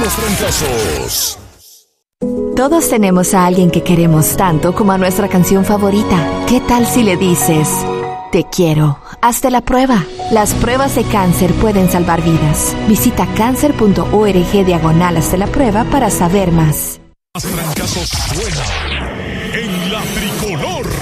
los trancazos. Todos tenemos a alguien que queremos tanto como a nuestra canción favorita. ¿Qué tal si le dices: te quiero? Hazte la prueba. Las pruebas de cáncer pueden salvar vidas. Visita cancer.org/hazte la prueba para saber más. Los trancazos suenan en La Tricolor.